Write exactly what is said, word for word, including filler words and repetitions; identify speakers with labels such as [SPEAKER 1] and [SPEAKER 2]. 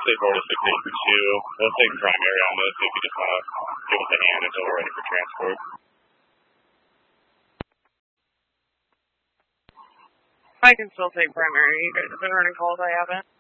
[SPEAKER 1] say four to six eight for two. We'll take primary on this if you just want to give us a hand until we're ready for transport.
[SPEAKER 2] I can still take primary. You guys have been running calls, I haven't.